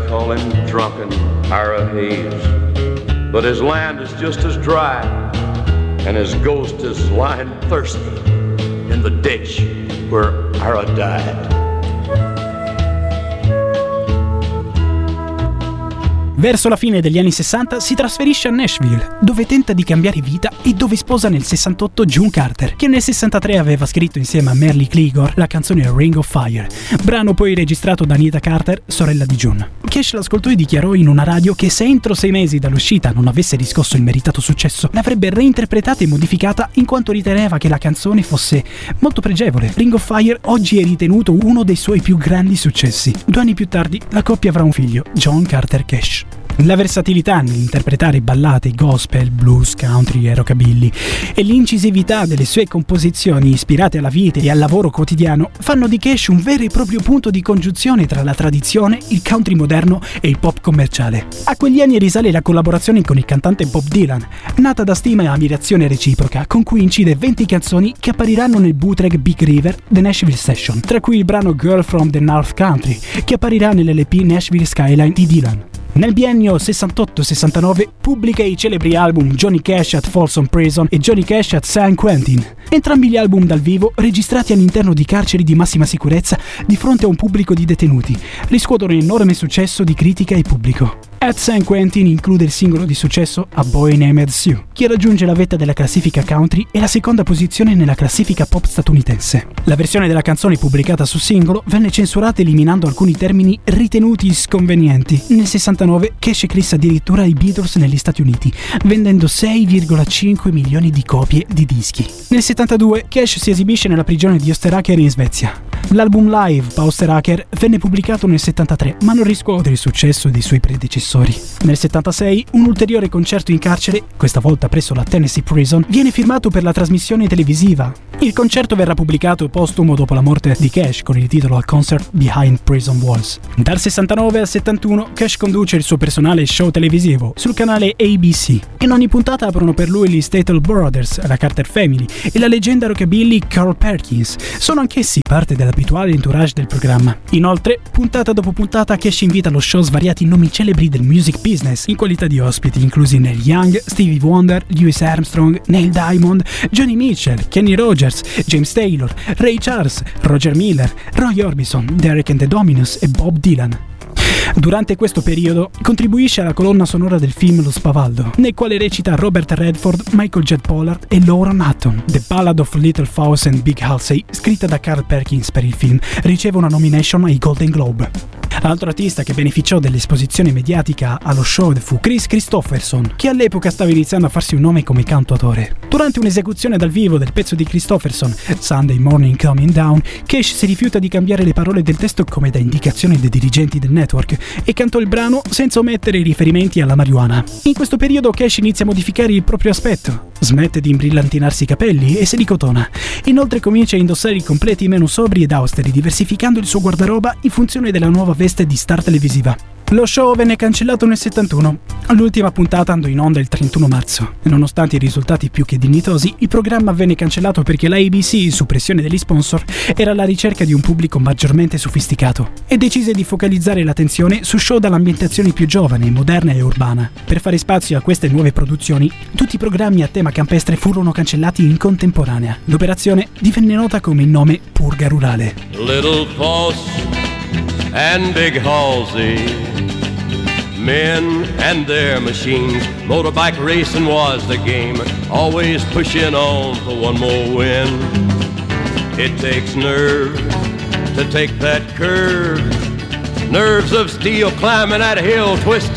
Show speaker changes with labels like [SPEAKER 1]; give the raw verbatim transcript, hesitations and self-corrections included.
[SPEAKER 1] call him drunken Ira Hayes, but his land is just as dry, and his ghost is lying thirsty in the ditch where Ira died.
[SPEAKER 2] Verso la fine degli anni sessanta si trasferisce a Nashville, dove tenta di cambiare vita e dove sposa nel sessantotto June Carter, che nel sessantatré aveva scritto insieme a Merle Cligor la canzone Ring of Fire, brano poi registrato da Anita Carter, sorella di June. Cash l'ascoltò e dichiarò in una radio che se entro sei mesi dall'uscita non avesse riscosso il meritato successo, l'avrebbe reinterpretata e modificata in quanto riteneva che la canzone fosse molto pregevole. Ring of Fire oggi è ritenuto uno dei suoi più grandi successi. Due anni più tardi la coppia avrà un figlio, John Carter Cash. La versatilità nell'interpretare ballate, gospel, blues, country e rockabilly e l'incisività delle sue composizioni ispirate alla vita e al lavoro quotidiano fanno di Cash un vero e proprio punto di congiunzione tra la tradizione, il country moderno e il pop commerciale. A quegli anni risale la collaborazione con il cantante Bob Dylan, nata da stima e ammirazione reciproca, con cui incide venti canzoni che appariranno nel bootleg Big River The Nashville Session, tra cui il brano Girl from the North Country, che apparirà nell'L P Nashville Skyline di Dylan. Nel biennio sessantotto sessantanove pubblica i celebri album Johnny Cash at Folsom Prison e Johnny Cash at San Quentin, entrambi gli album dal vivo registrati all'interno di carceri di massima sicurezza di fronte a un pubblico di detenuti. Riscuotono un enorme successo di critica e pubblico. At San Quentin include il singolo di successo A Boy Named Sue, che raggiunge la vetta della classifica country e la seconda posizione nella classifica pop statunitense. La versione della canzone pubblicata su singolo venne censurata eliminando alcuni termini ritenuti sconvenienti. Nel sessantanove Cash eclissa addirittura i Beatles negli Stati Uniti, vendendo sei virgola cinque milioni di copie di dischi. Nel settantadue Cash si esibisce nella prigione di Österåker in Svezia. L'album live Pa Österåker venne pubblicato nel settantatré, ma non riscuote il successo dei suoi predecessori. Nel settantasei un ulteriore concerto in carcere, questa volta presso la Tennessee Prison, viene firmato per la trasmissione televisiva. Il concerto verrà pubblicato postumo dopo la morte di Cash con il titolo A Concert Behind Prison Walls. Dal sessantanove al settantuno Cash conduce il suo personale show televisivo sul canale A B C. In ogni puntata aprono per lui gli Statel Brothers, la Carter Family e la leggenda rockabilly Carl Perkins. Sono anch'essi parte dell'abituale entourage del programma. Inoltre, puntata dopo puntata Cash invita allo show svariati nomi celebri del music business in qualità di ospiti, inclusi Neil Young, Stevie Wonder, Louis Armstrong, Neil Diamond, Johnny Mitchell, Kenny Rogers, James Taylor, Ray Charles, Roger Miller, Roy Orbison, Derek and the Dominos e Bob Dylan. Durante questo periodo contribuisce alla colonna sonora del film Lo Spavaldo, nel quale recita Robert Redford, Michael J. Pollard e Laura Hutton. The Ballad of Little Fouse and Big Halsey, scritta da Carl Perkins per il film, riceve una nomination ai Golden Globe. Altro artista che beneficiò dell'esposizione mediatica allo show fu Chris Christopherson, che all'epoca stava iniziando a farsi un nome come cantautore. Durante un'esecuzione dal vivo del pezzo di Christopherson, Sunday Morning Coming Down, Cash si rifiuta di cambiare le parole del testo come da indicazione dei dirigenti del network e cantò il brano senza omettere i riferimenti alla marijuana. In questo periodo Cash inizia a modificare il proprio aspetto, smette di imbrillantinarsi i capelli e si ricotona. Inoltre comincia a indossare i completi meno sobri ed austeri, diversificando il suo guardaroba in funzione della nuova veste di star televisiva. Lo show venne cancellato nel settantuno. L'ultima puntata andò in onda il trentuno marzo. Nonostante i risultati più che dignitosi, il programma venne cancellato perché la A B C, su pressione degli sponsor, era alla ricerca di un pubblico maggiormente sofisticato e decise di focalizzare l'attenzione su show dall'ambientazione più giovane, moderna e urbana. Per fare spazio a queste nuove produzioni, tutti i programmi a tema campestre furono cancellati in contemporanea. L'operazione divenne nota come il nome Purga Rurale.
[SPEAKER 1] Little Foss and Big Halsey, men and their machines, motorbike racing was the game, always pushing on for one more win. It takes nerve to take that curve, nerves of steel climbing that hill, twisting